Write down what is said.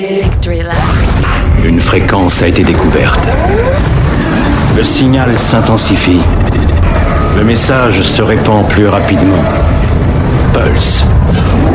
Victory Lab. Une fréquence a été découverte. Le signal s'intensifie. Le message se répand plus rapidement. Pulse.